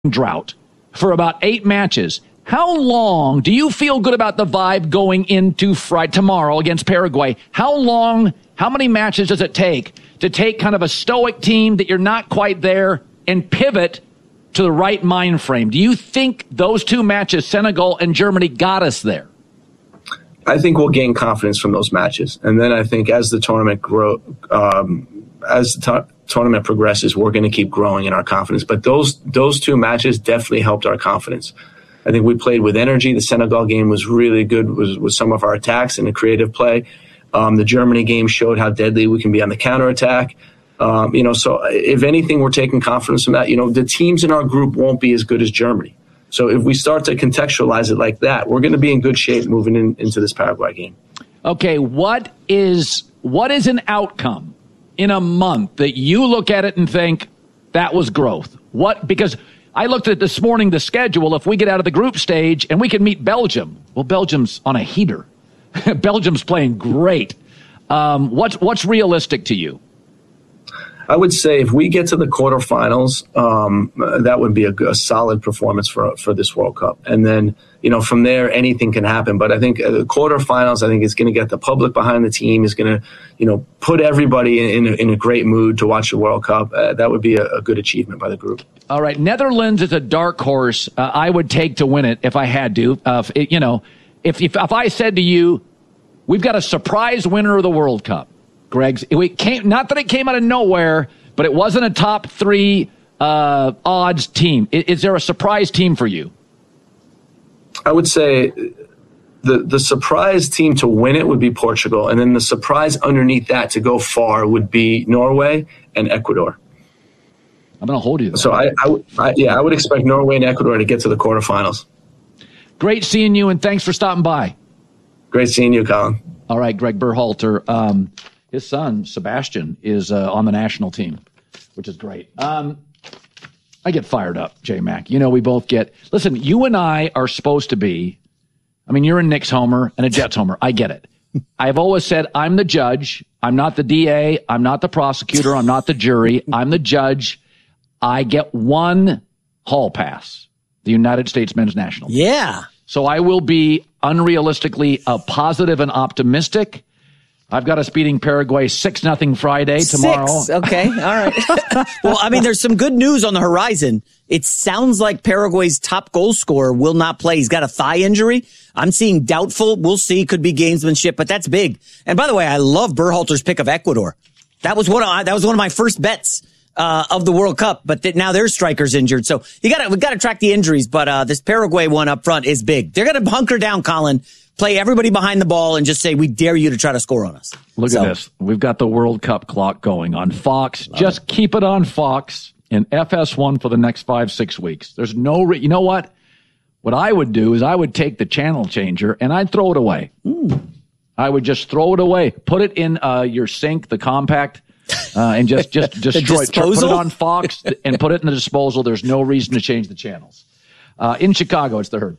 drought for about 8 matches. How long do you feel good about the vibe going into tomorrow against Paraguay? How many matches does it take to take kind of a stoic team that you're not quite there and pivot to the right mind frame? Do you think those 2 matches, Senegal and Germany, got us there? I think we'll gain confidence from those matches. And then I think as the tournament tournament progresses, we're going to keep growing in our confidence. But those 2 matches definitely helped our confidence. I think we played with energy. The Senegal game was really good with some of our attacks and the creative play. The Germany game showed how deadly we can be on the counterattack. So if anything, we're taking confidence from that. The teams in our group won't be as good as Germany. So if we start to contextualize it like that, we're going to be in good shape moving into this Paraguay game. Okay, what is an outcome in a month that you look at it and think that was growth? Because I looked at this morning, the schedule. If we get out of the group stage and we can meet Belgium, well, Belgium's on a heater. Belgium's playing great. What's realistic to you? I would say if we get to the quarterfinals, that would be a solid performance for this World Cup. And then, from there, anything can happen. But I think the quarterfinals, I think is going to get the public behind the team, is going to, put everybody in a great mood to watch the World Cup. That would be a good achievement by the group. All right. Netherlands is a dark horse I would take to win it if I had to. If I said to you, we've got a surprise winner of the World Cup, Greg, not that it came out of nowhere, but it wasn't a top 3 odds team. Is there a surprise team for you? I would say the surprise team to win it would be Portugal, and then the surprise underneath that to go far would be Norway and Ecuador. I'm going to hold you there. So I would expect Norway and Ecuador to get to the quarterfinals. Great seeing you, and thanks for stopping by. Great seeing you, Colin. All right, Greg Berhalter. His son, Sebastian, is on the national team, which is great. I get fired up, J-Mac. We both get... Listen, you and I are supposed to be... you're a Knicks homer and a Jets homer. I get it. I've always said I'm the judge. I'm not the DA. I'm not the prosecutor. I'm not the jury. I'm the judge. I get one hall pass, the United States men's national team. Yeah. So I will be unrealistically positive and optimistic. I've got us beating Paraguay 6-0 Friday tomorrow. 6. Okay. All right. Well, there's some good news on the horizon. It sounds like Paraguay's top goal scorer will not play. He's got a thigh injury. I'm seeing doubtful. We'll see. Could be gamesmanship, but that's big. And by the way, I love Berhalter's pick of Ecuador. That was one of my first bets of the World Cup, but now their striker's injured. So we got to track the injuries, but this Paraguay one up front is big. They're going to hunker down, Colin, play everybody behind the ball, and just say, we dare you to try to score on us. Look at this. We've got the World Cup clock going on Fox. Just keep it on Fox and FS1 for the next 5-6 weeks. There's no you know what? What I would do is I would take the channel changer and I'd throw it away. I would just throw it away. Put it in your sink, the compact, and just destroy it. Put it on Fox and put it in the disposal. There's no reason to change the channels. In Chicago, it's the Herd.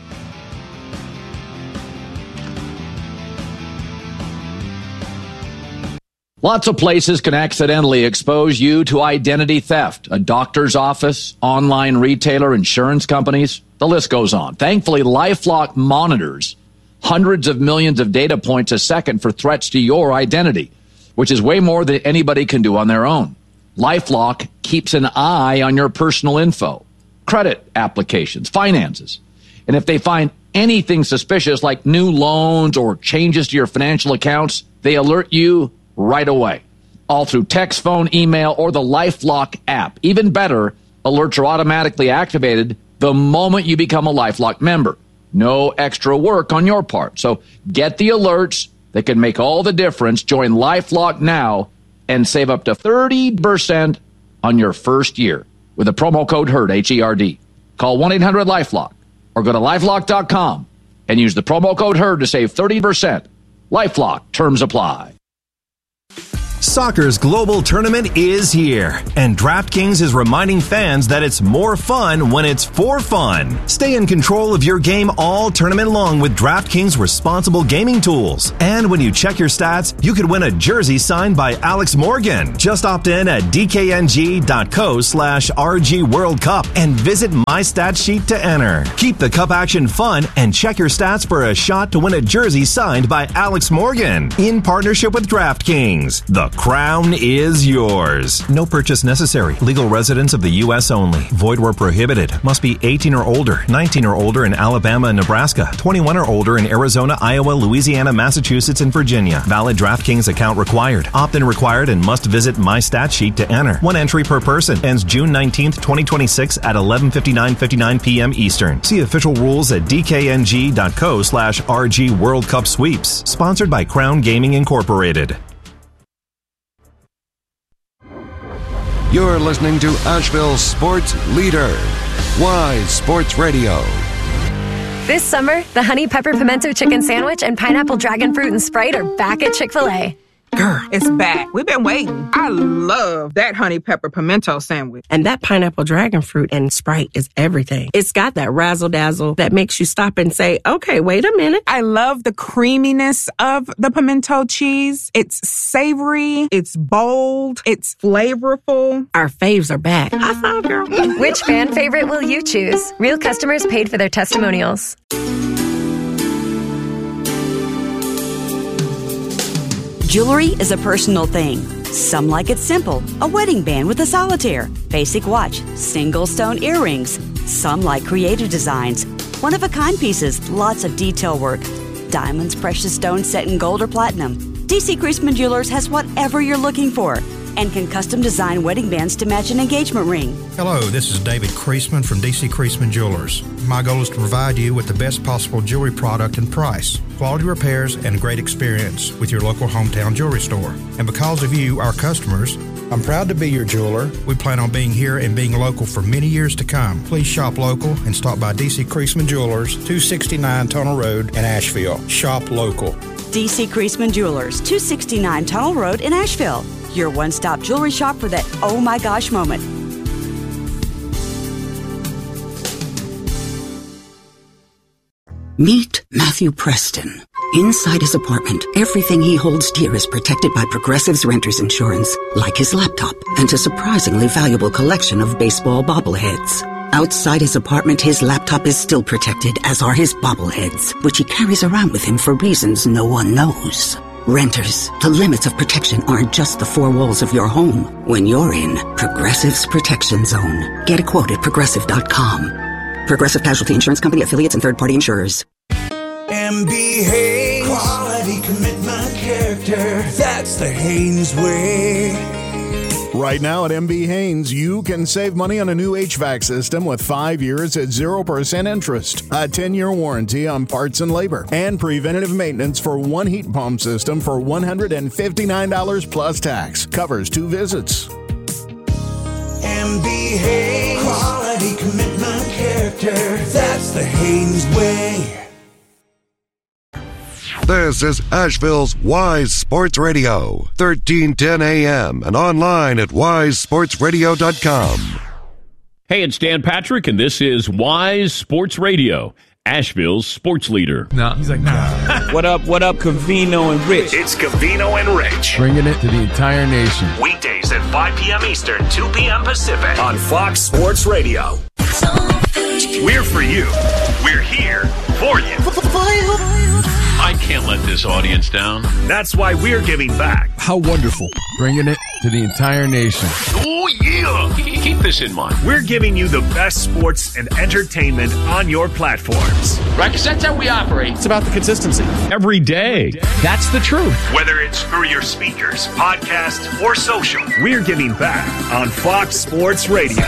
Lots of places can accidentally expose you to identity theft. A doctor's office, online retailer, insurance companies, the list goes on. Thankfully, LifeLock monitors hundreds of millions of data points a second for threats to your identity, which is way more than anybody can do on their own. LifeLock keeps an eye on your personal info, credit applications, finances. And if they find anything suspicious like new loans or changes to your financial accounts, they alert you right away, all through text, phone, email, or the LifeLock app. Even better, alerts are automatically activated the moment you become a LifeLock member. No extra work on your part. So get the alerts that can make all the difference. Join LifeLock now and save up to 30% on your first year with the promo code HERD, H-E-R-D. Call 1-800-LifeLock or go to LifeLock.com and use the promo code HERD to save 30%. LifeLock. Terms apply. Soccer's global tournament is here, and DraftKings is reminding fans that it's more fun when it's for fun. Stay in control of your game all tournament long with DraftKings responsible gaming tools. And when you check your stats, you could win a jersey signed by Alex Morgan. Just opt in at dkng.co/RG World Cup and visit My Stat Sheet to enter. Keep the cup action fun and check your stats for a shot to win a jersey signed by Alex Morgan. In partnership with DraftKings, the crown is yours. No purchase necessary. Legal residents of the U.S. only. Void where prohibited. Must be 18 or older, 19 or older in Alabama and Nebraska, 21 or older in Arizona, Iowa, Louisiana, Massachusetts, and Virginia. Valid DraftKings account required. Opt-in required and must visit My Stat Sheet to enter. One entry per person. Ends June 19th, 2026 at 11:59 p.m. Eastern. See official rules at dkng.co/RG World Cup Sweeps. Sponsored by Crown Gaming Incorporated. You're listening to Asheville's sports leader, Wise Sports Radio. This summer, the Honey Pepper Pimento Chicken Sandwich and Pineapple Dragon Fruit and Sprite are back at Chick-fil-A. Girl, it's back. We've been waiting. I love that Honey Pepper Pimento Sandwich. And that Pineapple Dragon Fruit and Sprite is everything. It's got that razzle-dazzle that makes you stop and say, okay, wait a minute. I love the creaminess of the pimento cheese. It's savory. It's bold. It's flavorful. Our faves are back. High five, girl. Which fan favorite will you choose? Real customers paid for their testimonials. Jewelry is a personal thing. Some like it simple, a wedding band with a solitaire, basic watch, single stone earrings. Some like creative designs, one-of-a-kind pieces, lots of detail work. Diamonds, precious stones set in gold or platinum. DC Creasman Jewelers has whatever you're looking for and can custom design wedding bands to match an engagement ring. Hello, this is David Creasman from DC Creasman Jewelers. My goal is to provide you with the best possible jewelry product and price, quality repairs, and great experience with your local hometown jewelry store. And because of you, our customers, I'm proud to be your jeweler. We plan on being here and being local for many years to come. Please shop local and stop by DC Creasman Jewelers, 269 Tunnel Road in Asheville. Shop local. DC Creasman Jewelers, 269 Tunnel Road in Asheville. Your one-stop jewelry shop for that oh my gosh moment. Meet Matthew Preston. Inside his apartment, everything he holds dear is protected by Progressive's Renter's Insurance, like his laptop and a surprisingly valuable collection of baseball bobbleheads. Outside his apartment, his laptop is still protected, as are his bobbleheads, which he carries around with him for reasons no one knows. Renters, the limits of protection aren't just the four walls of your home. When you're in Progressive's Protection Zone. Get a quote at Progressive.com. Progressive Casualty Insurance Company, affiliates, and third-party insurers. MB Haynes. Quality, commitment, character. That's the Haynes way. Right now at MB Haynes, you can save money on a new HVAC system with 5 years at 0% interest, a 10-year warranty on parts and labor, and preventative maintenance for one heat pump system for $159 plus tax. Covers 2 visits. MB Haynes. Quality, commitment, character. That's the Haynes way. This is Asheville's Wise Sports Radio, 1310 AM, and online at wisesportsradio.com. Hey, it's Dan Patrick, and this is Wise Sports Radio, Asheville's sports leader. No, he's like, nah. What up, Covino and Rich? It's Covino and Rich. Bringing it to the entire nation. Weekdays at 5 p.m. Eastern, 2 p.m. Pacific on Fox Sports Radio. We're for you. We're here for you. I can't let this audience down. That's why we're giving back. How wonderful. Bringing it to the entire nation. Oh, yeah. Keep this in mind. We're giving you the best sports and entertainment on your platforms. Right, because that's how we operate. It's about the consistency. Every day. That's the truth. Whether it's through your speakers, podcast, or social, we're giving back on Fox Sports Radio.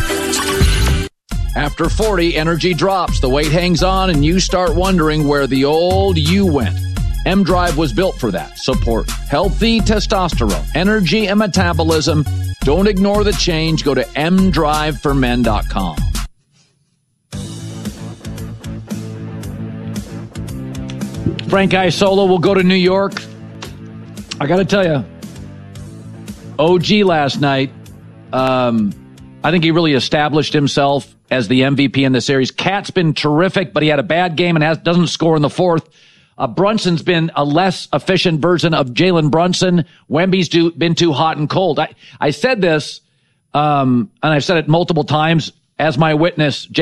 After 40, energy drops, the weight hangs on, and you start wondering where the old you went. M-Drive was built for that. Support healthy testosterone, energy, and metabolism. Don't ignore the change. Go to mdriveformen.com. Frank Isola will go to New York. I got to tell you, OG last night, I think he really established himself as the MVP in the series. Cat's been terrific, but he had a bad game and doesn't score in the fourth. Brunson's been a less efficient version of Jalen Brunson. Wemby's been too hot and cold. I said this, and I've said it multiple times as my witness,